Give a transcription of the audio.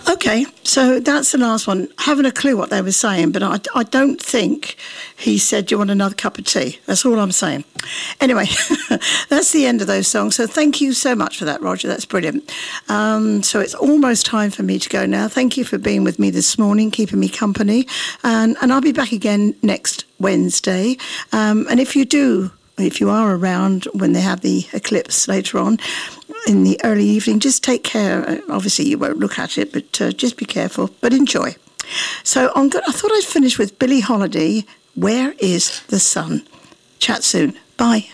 Okay, so that's the last one. Haven't a clue what they were saying, but I don't think he said, "Do you want another cup of tea?" That's all I'm saying. Anyway, that's the end of those songs. So thank you so much for that, Roger. That's brilliant. So it's almost time for me to go now. Thank you for being with me this morning, keeping me company. And I'll be back again next Wednesday. And if you are around when they have the eclipse later on in the early evening, just take care. Obviously, you won't look at it, but just be careful. But enjoy. So I thought I'd finish with Billie Holiday, "Where is the Sun?" Chat soon. Bye.